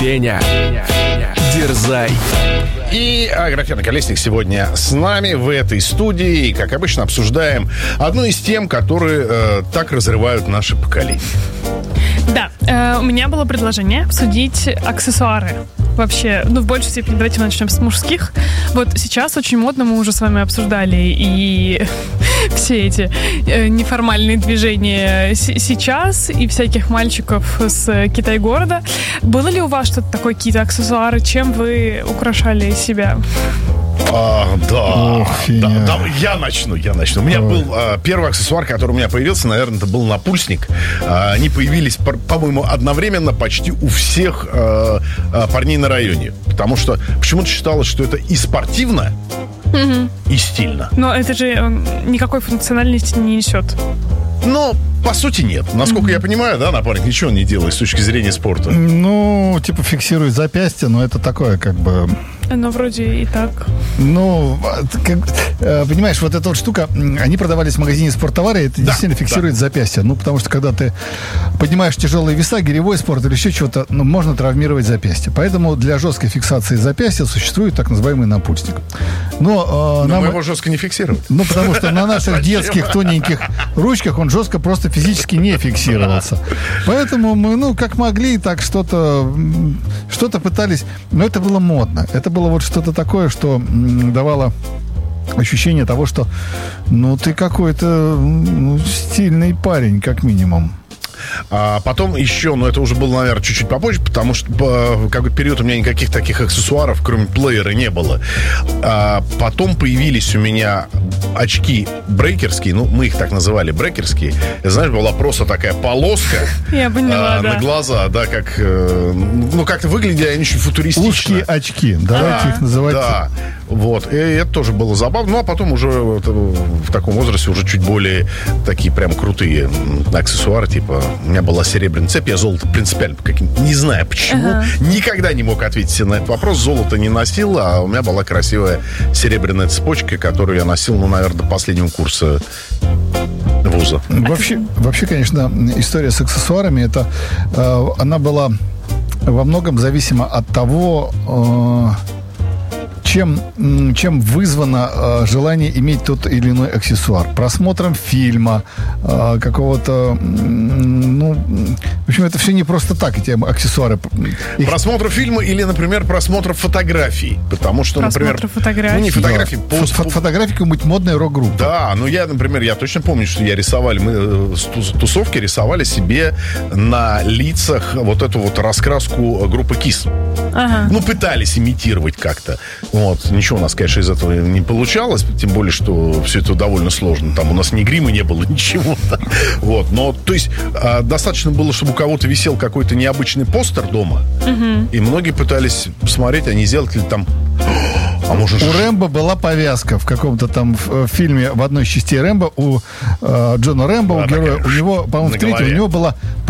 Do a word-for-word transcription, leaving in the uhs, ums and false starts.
Феня, дерзай. И Аграфена Колесник сегодня с нами в этой студии. И, как обычно, обсуждаем одну из тем, которые э, так разрывают наше поколение. Да, э, у меня было предложение обсудить аксессуары. Вообще, ну, в большей степени давайте мы начнем с мужских. Вот сейчас очень модно, мы уже с вами обсуждали и все эти э, неформальные движения с- сейчас и всяких мальчиков с Китай-города. Было ли у вас что-то такое, какие-то аксессуары? Чем вы украшали себя? А, да, Ох, да, Феня. да, я начну, я начну. У меня Ой. был а, первый аксессуар, который у меня появился, наверное, это был напульсник. А, они появились, по- по-моему, одновременно почти у всех а, а, парней на районе. Потому что почему-то считалось, что это и спортивно, и стильно. Но это же э, никакой функциональности не несет. Но, по сути, нет. Насколько я понимаю, да, напарник ничего не делает с точки зрения спорта. Ну, типа фиксирует запястье, но это такое, как бы... Но вроде и так. Ну, как, э, понимаешь, вот эта вот штука, м, они продавались в магазине спорттовары, и это Да, действительно фиксирует да. запястье. Ну, потому что когда ты поднимаешь тяжелые веса, гиревой спорт или еще чего-то, ну, можно травмировать запястье. Поэтому для жесткой фиксации запястья существует так называемый напульсник. Но, э, Но нам- мы его жестко не фиксируем. Ну, потому что на наших Зачем? детских тоненьких ручках он жестко просто физически не фиксировался. Поэтому мы, ну, как могли, так что-то м, что-то пытались. Но это было модно. Это было вот что-то такое, что м, давало ощущение того, что, ну, ты какой-то м, ну, стильный парень, как минимум. А потом еще, но это уже было, наверное, чуть-чуть попозже, потому что по какой-то период у меня никаких таких аксессуаров, кроме плеера, не было. А потом появились у меня очки брейкерские, ну, мы их так называли, брейкерские. И, знаешь, была просто такая полоска Я поняла, а, да. на глаза, да, как, э, ну, как-то выглядели они очень футуристично. Узкие очки, давайте Ага. их называть. Да, вот. И это тоже было забавно. Ну, а потом уже вот, э, в таком возрасте уже чуть более такие прям крутые м, аксессуары. Типа, у меня была серебряная цепь, я золото принципиально каким не знаю почему, Ага. никогда не мог ответить себе на этот вопрос. Золото не носил, а у меня была красивая серебряная цепочка, которую я носил, ну, наверное, до последнего курса вуза. Вообще, вообще, конечно, история с аксессуарами, это э, она была во многом зависима от того, э, чем, м, чем вызвано э, желание иметь тот или иной аксессуар. Просмотром фильма, э, какого-то... м, ну, в общем, это все не просто так, эти аксессуары. Их- Просмотр фильма или, например, просмотр фотографий. Потому что, например... Просмотр фотографий. Ну, не фотографий, Да. пост- Фо- Фотография какой-нибудь модной рок-группы. Да, ну я, например, я точно помню, что я рисовали, мы э, с тус- тусовки рисовали себе на лицах вот эту вот раскраску группы Kiss. Ага. Ну, пытались имитировать как-то. Вот. Ничего у нас, конечно, из этого не получалось, тем более, что все это довольно сложно. Там у нас ни грима не было, ничего. Вот. Но, то есть, а, достаточно было, чтобы у кого-то висел какой-то необычный постер дома, и многие пытались посмотреть, а не сделать ли там... А может, У Рэмбо была повязка в каком-то там в, в фильме, в одной из частей Рэмбо, у э, Джона Рэмбо, Да, у героя, такая у него, по-моему, на в третьем, голове. у него была